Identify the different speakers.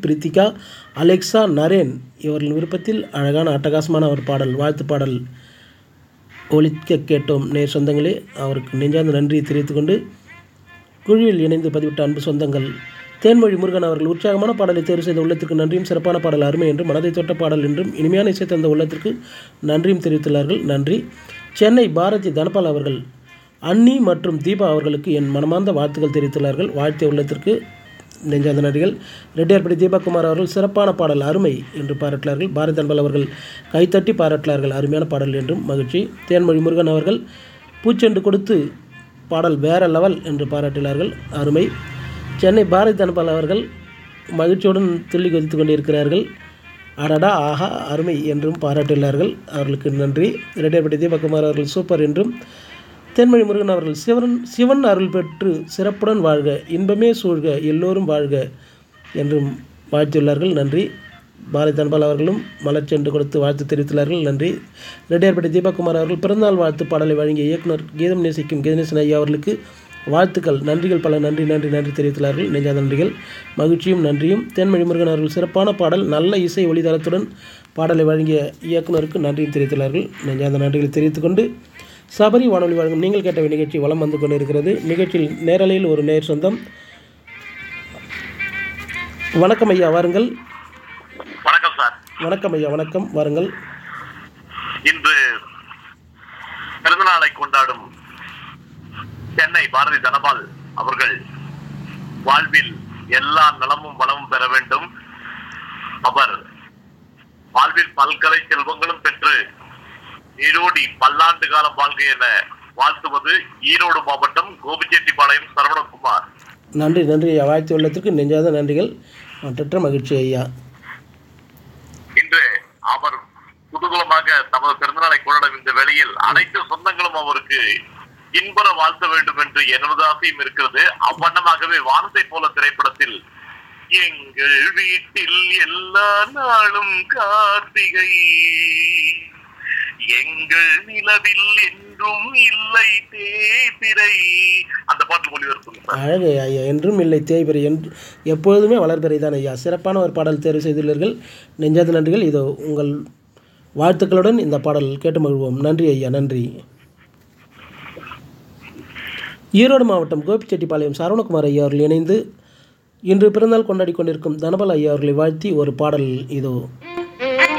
Speaker 1: Prithika, Alexa, Naren இவர்களின் விருப்பத்தில் அழகான அட்டகாசமான ஒரு பாடல், வாழ்த்து பாடல் ஒலிக்க கேட்டோம். நேர் சொந்தங்களே, அவருக்கு நெஞ்சார்ந்த நன்றியை தெரிவித்துக்கொண்டு குழுவில் இணைந்து பதிவிட்ட அன்பு சொந்தங்கள் தேன்மொழி முருகன் அவர்கள் உற்சாகமான பாடலை தேர்வு செய்த உள்ளத்திற்கு நன்றியும், சிறப்பான பாடல் அருமை என்றும், மனதை தொட்ட பாடல் என்றும், இனிமையான இசை தந்த உள்ளத்திற்கு நன்றியும் தெரிவித்துள்ளார்கள். நன்றி. சென்னை பாரதி தனபால் அவர்கள் அன்னி மற்றும் தீபா அவர்களுக்கு என் மனமார்ந்த வாழ்த்துக்கள் தெரிவித்துள்ளார்கள். வாழ்த்திய உள்ளத்திற்கு நெஞ்சார்ந்த நன்றிகள். ரெட்டியார்பட்டி தீபக்குமார் அவர்கள் சிறப்பான பாடல் அருமை என்று பாராட்டினார்கள். பாரதி தனபால் அவர்கள் கைத்தட்டி பாராட்டினார்கள், அருமையான பாடல் என்றும் மகிழ்ச்சி. தேன்மொழி முருகன் அவர்கள் பூச்செண்டு கொடுத்து பாடல் வேற லெவல் என்று பாராட்டினார்கள், அருமை. சென்னை பாரதி தனபால் அவர்கள் மகிழ்ச்சியுடன் துள்ளி குதித்து கொண்டிருக்கிறார்கள், அடடா ஆஹா அருமை என்றும் பாராட்டியுள்ளார்கள், அவர்களுக்கு நன்றி. ரெட்டியார்பட்டி தீபக்குமார் அவர்கள் சூப்பர் என்றும், தேன்மொழி முருகன் அவர்கள் சிவன் அருள் பெற்று சிறப்புடன் வாழ்க, இன்பமே சூழ்க, எல்லோரும் வாழ்க என்றும் வாழ்த்தியுள்ளார்கள், நன்றி. பாரதி தனபால் அவர்களும் மலர் சென்று கொடுத்து வாழ்த்து தெரிவித்துள்ளார்கள், நன்றி. ரெட்டியார்பட்டி தீபக்குமார் அவர்கள் பிறந்தநாள் வாழ்த்து பாடலை வழங்கிய இயக்குனர் கீதம் நேசிக்கும் கீதநேசன் ஐயா அவர்களுக்கு வாழ்த்துக்கள், நன்றிகள் பல, நன்றி நன்றி நன்றி தெரிவித்துள்ளார்கள், நெஞ்சார்ந்த நன்றிகள், மகிழ்ச்சியும் நன்றியும். தேன்மொழி முருகன் அவர்கள் சிறப்பான பாடல், நல்ல இசை ஒளிதளத்துடன் பாடலை வழங்கிய இயக்குனருக்கு நன்றியும் தெரிவித்துள்ளார்கள், நெஞ்சார்ந்த நன்றிகளை தெரிவித்துக்கொண்டு சபரி வானொலி வழங்கும் நீங்கள் கேட்ட நிகழ்ச்சி வலம் வந்து கொண்டிருக்கிறது. நிகழ்ச்சியில் நேரலையில் ஒரு நேர் சொந்தம். வணக்கம் ஐயா, வாருங்கள்.
Speaker 2: வணக்கம் சார்.
Speaker 1: வணக்கம் ஐயா, வணக்கம், வாருங்கள்.
Speaker 2: இன்று பிறந்தநாளை கொண்டாடும் சென்னை பாரதி தனபால் அவர்கள் வாழ்வில் எல்லா நலமும் வளமும் பெற வேண்டும். அவர் வாழ்வில் பல்கலை செல்வங்களும் பெற்று ஈரோடி பல்லாண்டு காலம் வாழ்க என வாழ்த்துவது ஈரோடு மாவட்டம் கோபிச்செட்டிப்பாளையம் சரவணகுமார்.
Speaker 1: நன்றி நன்றி ஐயா, வாழ்த்து உள்ளத்திற்கு நெஞ்சாத நன்றிகள், மற்ற மகிழ்ச்சி ஐயா.
Speaker 2: இன்று அவர் குதூகலமாக தமது பிறந்தநாளை கொண்டாடும் இந்த வேளையில் அனைத்து சொந்தங்களும் அவருக்கு இன்புற வாழ்த்த வேண்டும் என்று எனது ஆசையும் இருக்கிறது. அவ்வண்ணமாகவே வானத்தை போல திரைப்படத்தில் எங்கள் வீட்டில் எல்லா நாளும் கார்த்திகை, எங்கள் நிலவில் என்றும் இல்லை தேய்பிறை, அந்த பாட்டு ஒளிபரப்பு
Speaker 1: அழகு ஐயா. என்றும் இல்லை தேய்பிறை, எப்பொழுதுமே வளர்பிறை தான் ஐயா. சிறப்பான ஒரு பாடல் தேர்வு செய்துள்ளீர்கள், நெஞ்சாத நன்றிகள். இதோ உங்கள் வாழ்த்துக்களுடன் இந்த பாடல் கேட்டு மகிழ்வோம். நன்றி ஐயா, நன்றி. ஈரோடு மாவட்டம் கோபிச்செட்டிப்பாளையம் சரவணகுமார் ஐயா அவர்கள் இணைந்து இன்று பிறந்தநாள் கொண்டாடி கொண்டிருக்கும் தனபால் ஐயா அவர்களை வாழ்த்தி ஒரு பாடல் இதோ.